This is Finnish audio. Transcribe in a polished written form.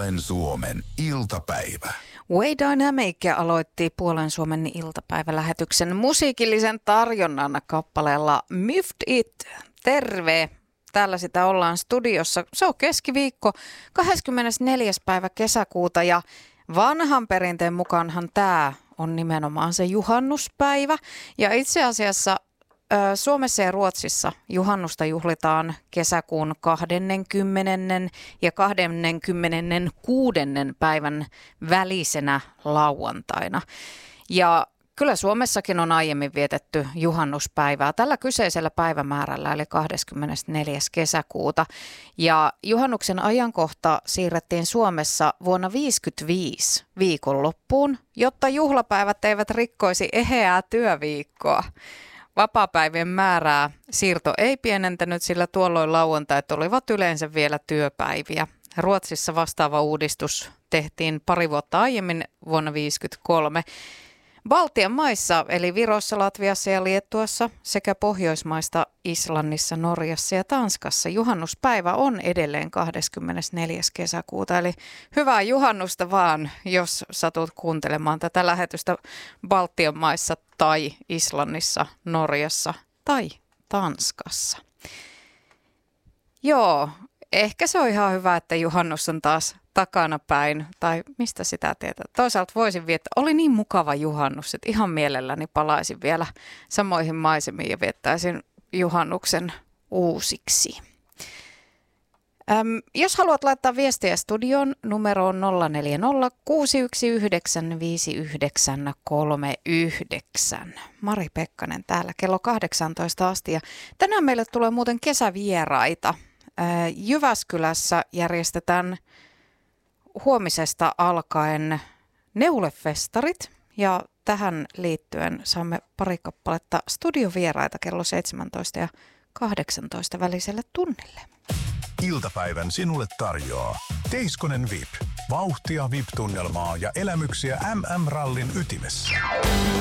Puolen Suomen iltapäivä. Way Dynamic aloitti Puolen Suomen iltapäivälähetyksen musiikillisen tarjonnan kappaleella Miffed It. Terve! Täällä sitä ollaan studiossa. Se on keskiviikko, 24. päivä kesäkuuta ja vanhan perinteen mukaanhan tämä on nimenomaan se juhannuspäivä. Ja itse asiassa Suomessa ja Ruotsissa juhannusta juhlitaan kesäkuun 20. ja 26. päivän välisenä lauantaina. Ja kyllä Suomessakin on aiemmin vietetty juhannuspäivää tällä kyseisellä päivämäärällä eli 24. kesäkuuta. Ja juhannuksen ajankohta siirrettiin Suomessa vuonna 1955 viikonloppuun, jotta juhlapäivät eivät rikkoisi eheää työviikkoa. Vapaapäivien määrää siirto ei pienentänyt, sillä tuolloin lauantait olivat yleensä vielä työpäiviä. Ruotsissa vastaava uudistus tehtiin pari vuotta aiemmin vuonna 1953. Baltian maissa eli Virossa, Latviassa ja Liettuassa sekä Pohjoismaista Islannissa, Norjassa ja Tanskassa juhannuspäivä on edelleen 24. kesäkuuta. Eli hyvää juhannusta vaan, jos satut kuuntelemaan tätä lähetystä Baltian maissa tai Islannissa, Norjassa tai Tanskassa. Joo, ehkä se on ihan hyvä, että juhannus on taas takana päin, tai mistä sitä tietää. Toisaalta voisin viettää, oli niin mukava juhannus, että ihan mielelläni palaisin vielä samoihin maisemiin ja viettäisin juhannuksen uusiksi. Jos haluat laittaa viestiä studioon, numero on 040 619 5939. Mari Pekkanen täällä kello 18 asti. Ja tänään meille tulee muuten kesävieraita. Jyväskylässä järjestetään huomisesta alkaen neulefestarit ja tähän liittyen saamme pari kappaletta studiovieraita kello 17 ja 18 väliselle tunnille. Iltapäivän sinulle tarjoaa Teiskonen VIP. Vauhtia VIP-tunnelmaa ja elämyksiä MM-rallin ytimessä.